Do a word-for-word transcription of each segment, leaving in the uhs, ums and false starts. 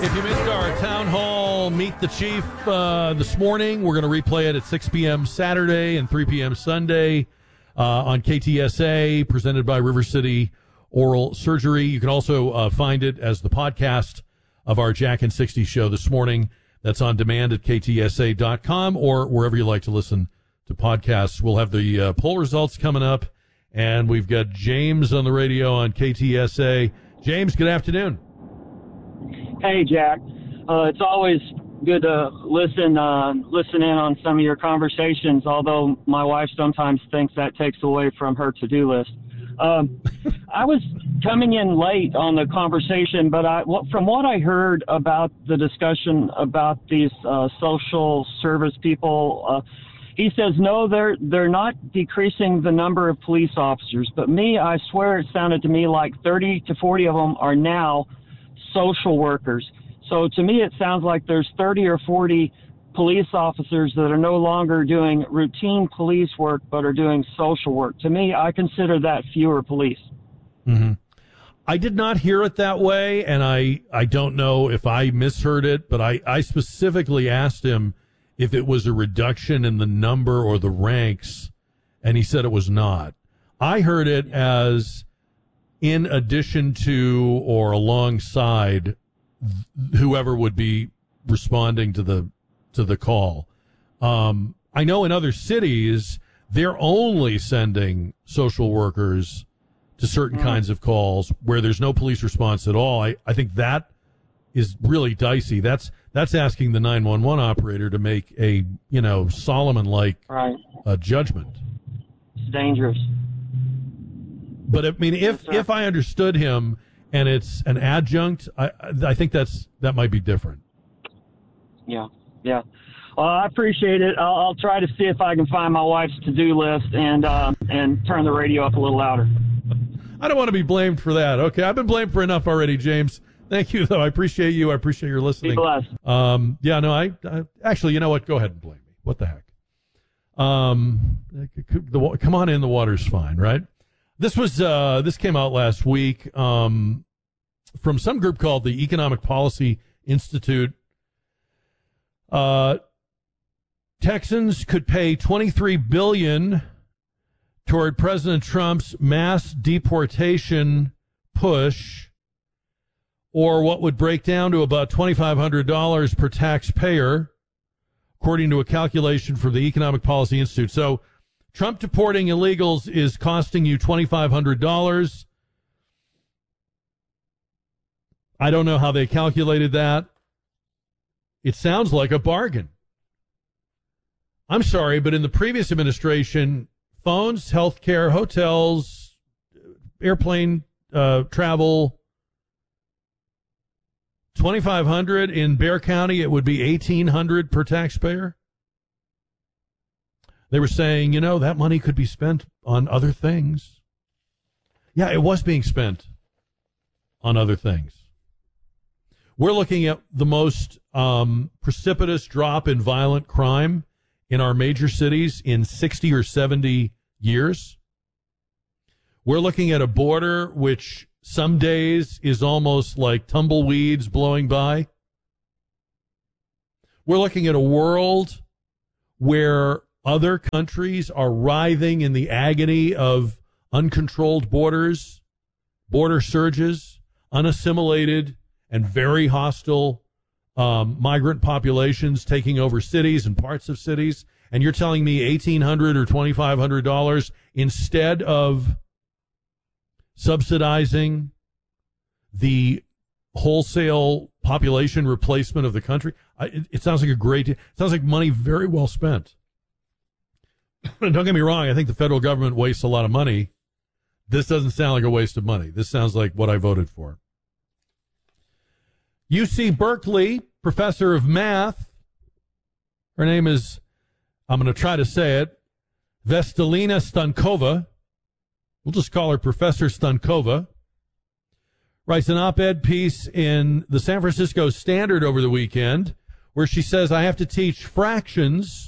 If you missed our town hall Meet the Chief uh, this morning, we're going to replay it at six p.m. Saturday and three p.m. Sunday uh, on K T S A, presented by River City Oral Surgery. You can also uh, find it as the podcast of our Jack and sixty show this morning. That's on demand at K T S A dot com or wherever you like to listen to podcasts. We'll have the uh, poll results coming up, and we've got James on the radio on K T S A. James, good afternoon. Hey, Jack. Uh, it's always good to listen, uh, listen in on some of your conversations, although my wife sometimes thinks that takes away from her to-do list. Um, I was coming in late on the conversation, but I, from what I heard about the discussion about these uh, social service people, uh, he says, no, they're, they're not decreasing the number of police officers. But me, I swear it sounded to me like thirty to forty of them are now social workers. So to me, it sounds like there's thirty or forty police officers that are no longer doing routine police work, but are doing social work. To me, I consider that fewer police. Mm-hmm. I did not hear it that way, and I, I don't know if I misheard it, but I, I specifically asked him if it was a reduction in the number or the ranks, and he said it was not. I heard it as in addition to or alongside whoever would be responding to the to the call. Um, I know in other cities, they're only sending social workers to certain mm. kinds of calls where there's no police response at all. I, I think that is really dicey. That's that's asking the nine one one operator to make a, you know, Solomon-like right. uh, judgment. It's dangerous. But I mean, if if I understood him and it's an adjunct, I I think that's that might be different. Yeah, yeah. Well, I appreciate it. I'll, I'll try to see if I can find my wife's to-do list and uh, and turn the radio up a little louder. I don't want to be blamed for that. Okay, I've been blamed for enough already, James. Thank you, though. I appreciate you. I appreciate your listening. Be blessed. Um, yeah, no, I, I actually, you know what? Go ahead and blame me. What the heck? Um, the, come on in. The water's fine, right? This was uh, this came out last week um, from some group called the Economic Policy Institute. Uh, Texans could pay twenty-three billion dollars toward President Trump's mass deportation push, or what would break down to about twenty-five hundred dollars per taxpayer, according to a calculation from the Economic Policy Institute. So Trump deporting illegals is costing you twenty-five hundred dollars. I don't know how they calculated that. It sounds like a bargain. I'm sorry, but in the previous administration, phones, health care, hotels, airplane uh, travel, twenty-five hundred dollars. In Bexar County, it would be eighteen hundred dollars per taxpayer. They were saying, you know, that money could be spent on other things. Yeah, it was being spent on other things. We're looking at the most um, precipitous drop in violent crime in our major cities in sixty or seventy years. We're looking at a border which some days is almost like tumbleweeds blowing by. We're looking at a world where other countries are writhing in the agony of uncontrolled borders, border surges, unassimilated and very hostile um, migrant populations taking over cities and parts of cities. And you're telling me eighteen hundred dollars or twenty-five hundred dollars instead of subsidizing the wholesale population replacement of the country? I, it, it sounds like a great, it sounds like money very well spent. Don't get me wrong, I think the federal government wastes a lot of money. This doesn't sound like a waste of money. This sounds like what I voted for. U C Berkeley, professor of math, her name is, I'm going to try to say it, Vestelina Stankova. We'll just call her Professor Stankova. Writes an op-ed piece in the San Francisco Standard over the weekend where she says, I have to teach fractions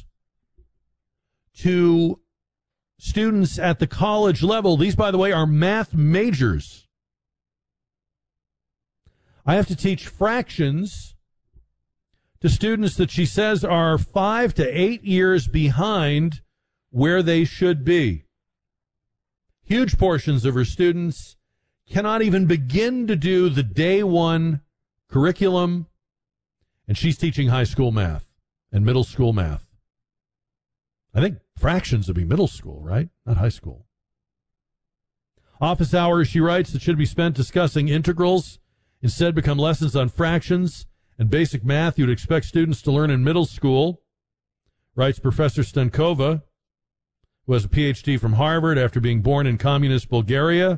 to students at the college level. These, by the way, are math majors. I have to teach fractions to students that she says are five to eight years behind where they should be. Huge portions of her students cannot even begin to do the day one curriculum, and she's teaching high school math and middle school math. I think fractions would be middle school, right? Not high school. Office hours, she writes, that should be spent discussing integrals instead become lessons on fractions and basic math you'd expect students to learn in middle school, writes Professor Stankova, who has a P H D from Harvard after being born in communist Bulgaria.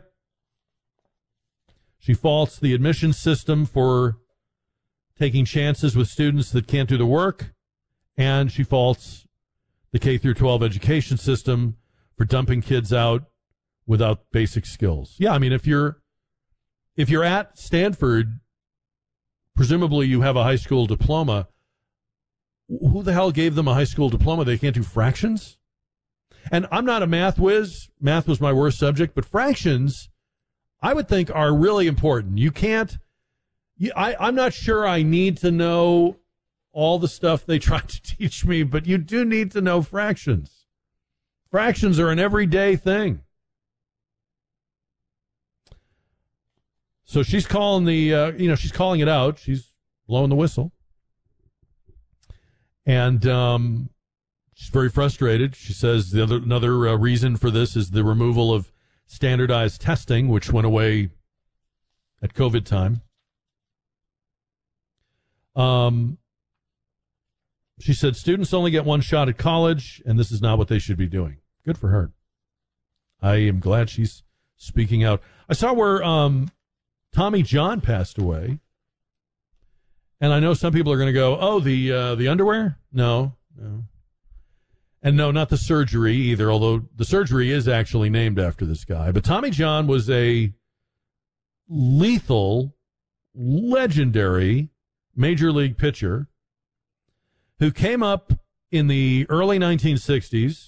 She faults the admissions system for taking chances with students that can't do the work, and she faults the K through twelve education system for dumping kids out without basic skills. Yeah, I mean, if you're if you're at Stanford, presumably you have a high school diploma. Who the hell gave them a high school diploma? They can't do fractions? And I'm not a math whiz. Math was my worst subject, but fractions, I would think, are really important. You can't, you, I, I'm not sure I need to know all the stuff they tried to teach me, but you do need to know fractions. Fractions are an everyday thing. So she's calling the, uh, you know, she's calling it out. She's blowing the whistle. And um, she's very frustrated. She says the other, another uh, reason for this is the removal of standardized testing, which went away at COVID time. Um, she said students only get one shot at college, and this is not what they should be doing. Good for her. I am glad she's speaking out. I saw where um, Tommy John passed away, and I know some people are going to go, "Oh, the uh, the underwear?" No, no, and no, not the surgery either. Although the surgery is actually named after this guy, but Tommy John was a lethal, legendary major league pitcher who came up in the early nineteen sixties.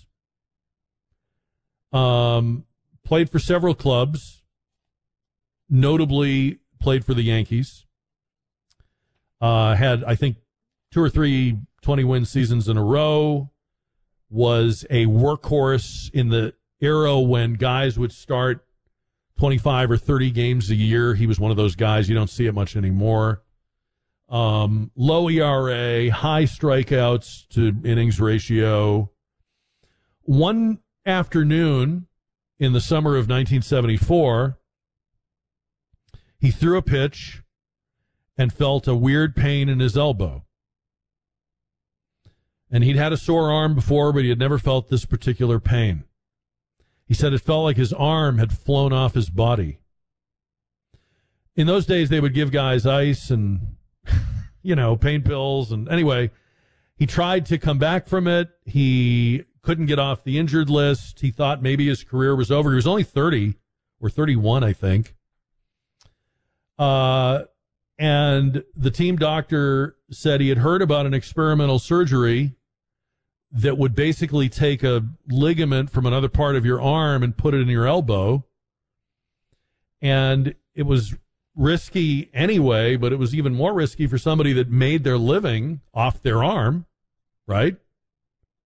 Um, played for several clubs, notably played for the Yankees. Uh, had, I think, two or three twenty-win seasons in a row. Was a workhorse in the era when guys would start twenty-five or thirty games a year. He was one of those guys. You don't see it much anymore. Um, low E R A, high strikeouts to innings ratio. One afternoon in the summer of nineteen seventy-four, he threw a pitch and felt a weird pain in his elbow. And he'd had a sore arm before, but he had never felt this particular pain. He said it felt like his arm had flown off his body. In those days, they would give guys ice and, you know, pain pills. And anyway, he tried to come back from it. He couldn't get off the injured list. He thought maybe his career was over. He was only thirty or thirty-one, I think. Uh, and the team doctor said he had heard about an experimental surgery that would basically take a ligament from another part of your arm and put it in your elbow. And it was risky anyway, but it was even more risky for somebody that made their living off their arm, right?